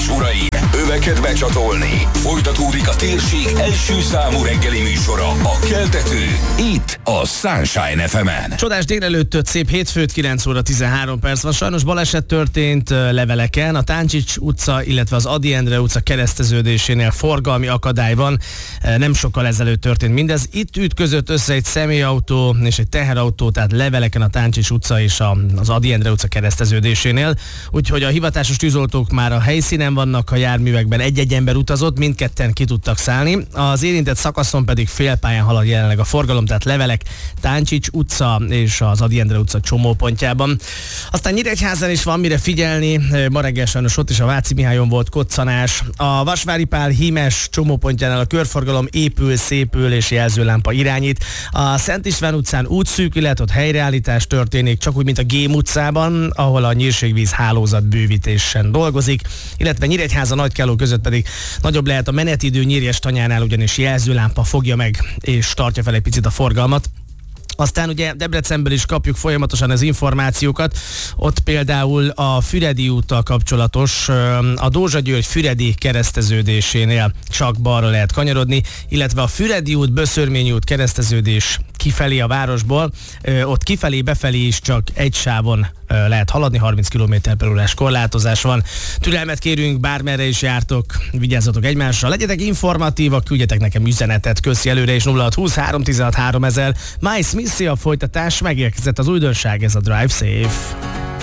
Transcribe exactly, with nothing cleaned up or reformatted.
uraim, öveket becsatolni. Folytatódik a térség első számú reggeli műsora, a Keltető, itt a Sunshine ef emen. Csodás délelőttöt, szép hétfőt, kilenc óra tizenhárom perc van. Sajnos baleset történt Leveleken, a Táncsics utca, illetve az Ady Endre utca kereszteződésénél forgalmi akadály van. Nem sokkal ezelőtt történt mindez. Itt ütközött össze egy személyautó és egy teherautó, tehát Leveleken a Táncsics utca és az Ady Endre utca kereszteződésénél. Úgyhogy a hivatásos tűzoltók már a helyszínen vannak, a járművekben egy-egy ember utazott, mindketten ki tudtak szállni. Az érintett szakaszon pedig félpályán halad jelenleg a forgalom, tehát Levelek, Táncsics utca és az Ady Endre utca csomópontjában. Aztán Nyíregyházán is van mire figyelni, ma reggel sajnos ott is a Váci Mihályon volt koccanás. A Vasvári Pál hímes csomópontjánál a körforgalom épül, szépül és jelzőlámpa irányít. A Szent István utcán útszűkület, ott helyreállítás történik, csak úgy, mint a Gém utcában, ahol a nyírségvíz hálózat bővítésen dolgozik, illetve Nyíregyháza Nagykálló között pedig nagyobb lehet a menetidő Nyírjes-tanyánál, ugyanis jelzőlámpa fogja meg és tartja fel egy picit a forgalmat. Aztán ugye Debrecenből is kapjuk folyamatosan az információkat, ott például a Füredi úttal kapcsolatos, a Dózsa György Füredi kereszteződésénél csak balra lehet kanyarodni, illetve a Füredi út, Böszörményi út kereszteződés kifelé a városból, ott kifelé, befelé is csak egy sávon lehet haladni, harminc kilométer per órás korlátozás van. Türelmet kérünk, bármerre is jártok, vigyázzatok egymásra, legyetek informatívak, küldjetek nekem üzenetet, köszi előre, és nulla hat húsz három tizenhat háromezer. Miles Smith a folytatás, megérkezett az újdonság, ez a Drive Safe.